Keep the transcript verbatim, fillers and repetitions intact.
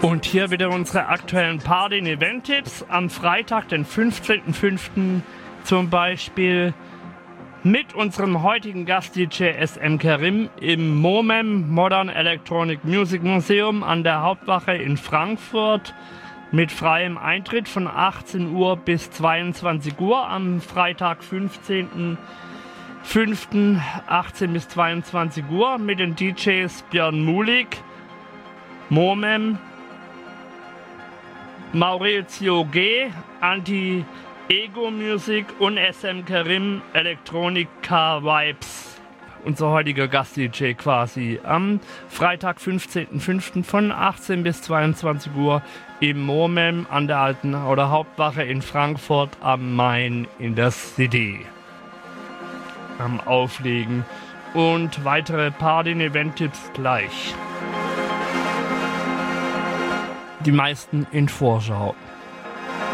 Und hier wieder unsere aktuellen Party- und Event-Tipps. Am Freitag, den fünfzehnten fünften zum Beispiel mit unserem heutigen Gast-D J S M Kerim im MOMEM Modern Electronic Music Museum an der Hauptwache in Frankfurt mit freiem Eintritt von achtzehn Uhr bis zweiundzwanzig Uhr am Freitag, fünfzehnten fünften achtzehn bis zweiundzwanzig Uhr mit den D Js Björn Mulik, MOMEM, Maurizio G, Anti-Ego Music und S M Kerim Electronica Vibes. Unser heutiger Gast-D J quasi am Freitag, fünfzehnten fünften von achtzehn bis zweiundzwanzig Uhr im MOMEM an der Alten oder Hauptwache in Frankfurt am Main in der City am Auflegen. Und weitere Party- und Event-Tipps gleich. Die meisten in Vorschau.